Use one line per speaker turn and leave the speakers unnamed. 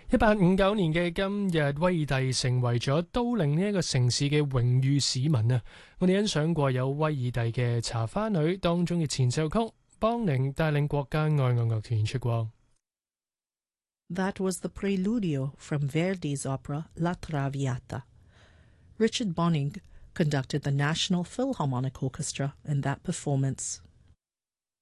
1859年嘅今日，威爾第成為咗都靈呢一個城市嘅榮譽市民啊！我哋欣賞過有威爾第嘅《茶花女》當中嘅前奏曲，邦寧帶領國家愛樂樂團出國。
That was the Preludio from Verdi's opera La Traviata. Richard Bonning conducted the National Philharmonic Orchestra in that performance.